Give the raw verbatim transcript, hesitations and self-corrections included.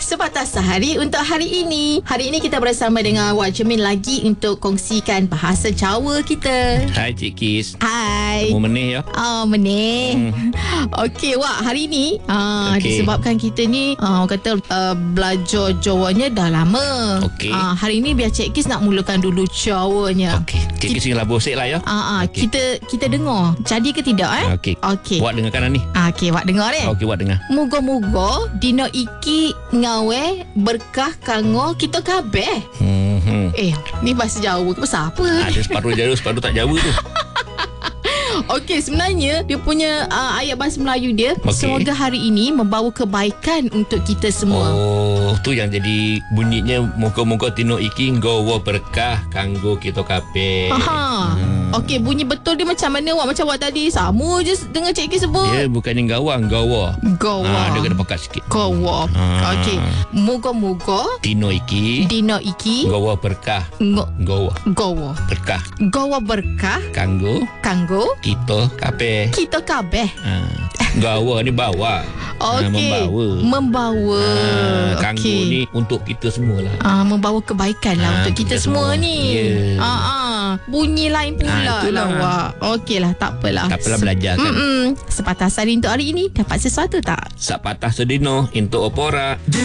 Sepatah Sehari untuk hari ini. Hari ini kita bersama dengan Wak Jermin lagi untuk kongsikan bahasa Jawa kita. Hai Cik Kis. Hai. Kamu menih ya? Oh, menih. Hmm. Okey, Wak, hari ni uh, okay. disebabkan kita ni uh, kata uh, belajar Jawanya dah lama. Okey. Uh, hari ni biar Cik Kis nak mulakan dulu Jawanya. Okey. Cik Kis tinggal bosek lah ya. Uh, uh, okay. Kita kita dengar. Jadi ke tidak eh? Okey. Okey. Wak dengarkan ni. Uh, Okey, Wak dengar eh. Okey, Wak dengar. Moga-moga dino iki ngawe berkah kanggo kita kabeh. Hmm, hmm. Eh, ni bahasa Jawa ke bahasa apa? Ada separuh Jawa, separuh tak Jawa tu. Okey, sebenarnya dia punya uh, ayat bahasa Melayu dia, okay. Semoga hari ini membawa kebaikan untuk kita semua. Oh, tu yang jadi bunyinya moga-moga tino iki nggawa berkah kanggo kita kabeh. Aha. Hmm. Okey, bunyi betul dia macam mana Wak? Macam Wak tadi sama je dengan Cik Ki sebut. Dia bukannya gawa, nggawa. Gawa. Ha, dia kena pakat sikit. Gawa. Ha. Okey. Moga-moga tino iki dino iki nggawa berkah. Nggawa. Gawa. Berkah. Gawa berkah Kanggo kanggo kita kabeh. Kita kabeh. Ha. Gawa ni bawa. Okey. Ha, membawa. Membawa. Ha, kanggo okay. ni untuk kita semualah. Ah, membawa kebaikan lah ha, untuk kita, kita semua, semua ni. Yeah. Ah, ah. Bunyi lain pula ha, lah Wak. Okey lah, tak apalah. Tak apalah belajar kan. Mm-mm. Sepatah sehari untuk hari ini dapat sesuatu tak? Sepatah sedino untuk opora.